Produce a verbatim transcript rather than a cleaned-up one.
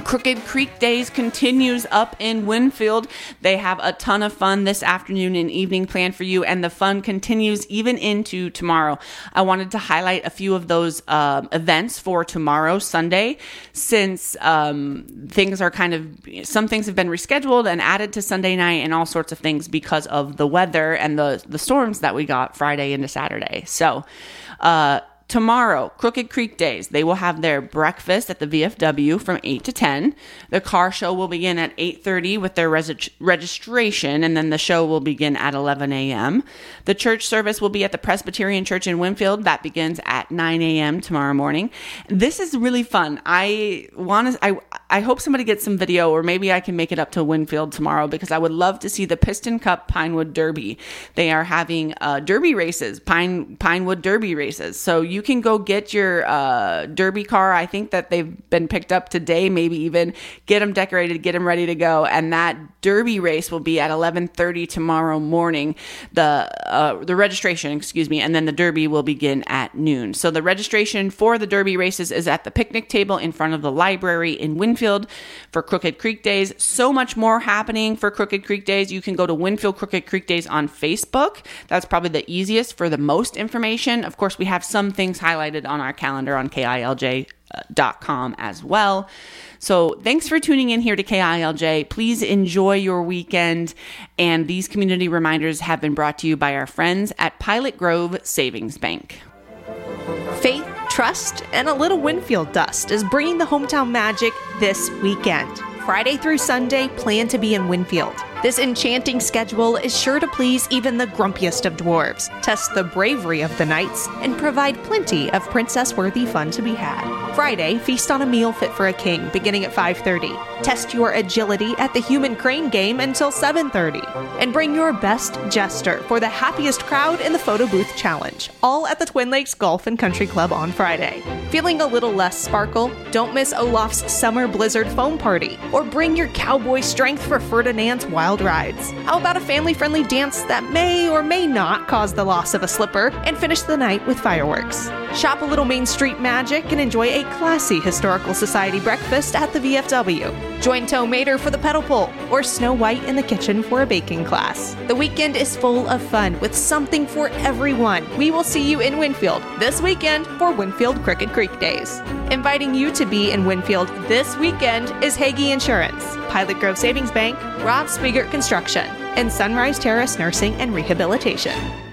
Crooked Creek Days continues up in Winfield. They have a ton of fun this afternoon and evening planned for you, and the fun continues even into tomorrow. I wanted to highlight a few of those uh, events for tomorrow, Sunday, since um, things are kind of, some things have been rescheduled and added to Sunday night and all sorts of things because of the weather and the, the storms that we got Friday into Saturday. So, uh, tomorrow, Crooked Creek Days, they will have their breakfast at the V F W from eight to ten. The car show will begin at eight thirty with their res- registration, and then the show will begin at eleven a.m. The church service will be at the Presbyterian Church in Winfield. That begins at nine a.m. tomorrow morning. This is really fun. I want to, I, I hope somebody gets some video, or maybe I can make it up to Winfield tomorrow, because I would love to see the Piston Cup Pinewood Derby. They are having uh, derby races, Pine Pinewood Derby races. So you You can go get your uh, derby car. I think that they've been picked up today, maybe even get them decorated, get them ready to go. And that derby race will be at eleven thirty tomorrow morning. The uh, the registration, excuse me, and then the derby will begin at noon. So the registration for the derby races is at the picnic table in front of the library in Winfield for Crooked Creek Days. So much more happening for Crooked Creek Days. You can go to Winfield Crooked Creek Days on Facebook. That's probably the easiest for the most information. Of course, we have some things highlighted on our calendar on K I L J dot com as well. So thanks for tuning in here to K I L J. Please enjoy your weekend. And these community reminders have been brought to you by our friends at Pilot Grove Savings Bank. Faith, trust, and a little Winfield dust is bringing the hometown magic this weekend. Friday through Sunday, plan to be in Winfield. This enchanting schedule is sure to please even the grumpiest of dwarves, test the bravery of the knights, and provide plenty of princess-worthy fun to be had. Friday, feast on a meal fit for a king, beginning at five thirty. Test your agility at the Human Crane game until seven thirty. And bring your best jester for the happiest crowd in the Photo Booth Challenge, all at the Twin Lakes Golf and Country Club on Friday. Feeling a little less sparkle? Don't miss Olaf's Summer Blizzard Foam Party, or bring your cowboy strength for Ferdinand's Wild Rides. How about a family-friendly dance that may or may not cause the loss of a slipper, and finish the night with fireworks? Shop a little Main Street magic and enjoy a classy Historical Society breakfast at the V F W. Join Toe Mater for the pedal pull, or Snow White in the kitchen for a baking class. The weekend is full of fun with something for everyone. We will see you in Winfield this weekend for Winfield Crooked Creek Days. Inviting you to be in Winfield this weekend is Hagee Insurance, Pilot Grove Savings Bank, Rob Spiegert Construction, and Sunrise Terrace Nursing and Rehabilitation.